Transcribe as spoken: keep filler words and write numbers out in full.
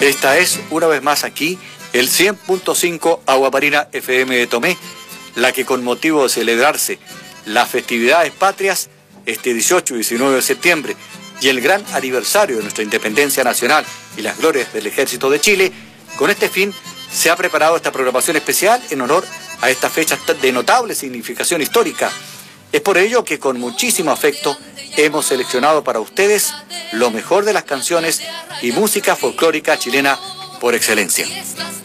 Esta es, una vez más aquí, el cien punto cinco Agua Marina F M de Tomé, la que con motivo de celebrarse las festividades patrias, este dieciocho y diecinueve de septiembre, y el gran aniversario de nuestra independencia nacional y las glorias del Ejército de Chile, con este fin se ha preparado esta programación especial en honor a estas fechas de notable significación histórica. Es por ello que con muchísimo afecto hemos seleccionado para ustedes lo mejor de las canciones y música folclórica chilena por excelencia.